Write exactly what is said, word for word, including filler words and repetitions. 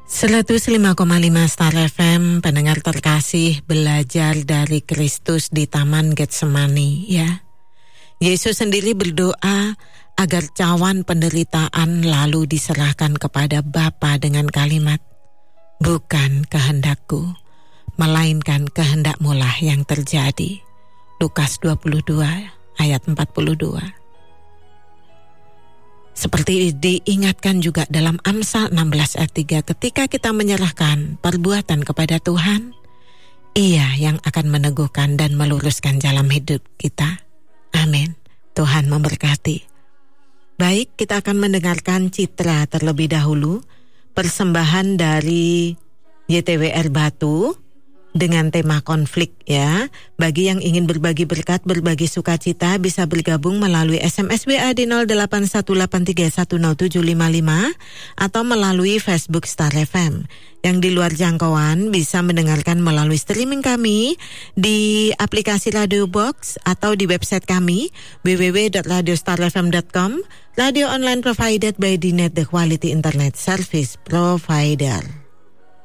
seratus lima koma lima Star F M, pendengar terkasih, belajar dari Kristus di Taman Getsemani ya. Yesus sendiri berdoa agar cawan penderitaan lalu diserahkan kepada Bapa dengan kalimat, "Bukan kehendakku, melainkan kehendak-Mu lah yang terjadi." Lukas dua puluh dua ayat empat puluh dua. Seperti diingatkan juga dalam Amsal enam belas ayat tiga, ketika kita menyerahkan perbuatan kepada Tuhan, Ia yang akan meneguhkan dan meluruskan jalan hidup kita. Amin. Tuhan memberkati. Baik, kita akan mendengarkan citra terlebih dahulu, persembahan dari Y T W R Batu dengan tema konflik ya. Bagi yang ingin berbagi berkat, berbagi sukacita, bisa bergabung melalui S M S W A di nol delapan satu delapan tiga satu nol tujuh lima lima atau melalui Facebook Star F M. Yang di luar jangkauan bisa mendengarkan melalui streaming kami di aplikasi Radio Box atau di website kami w w w dot radio star f m dot com, radio online provided by D Net, the quality internet service provider.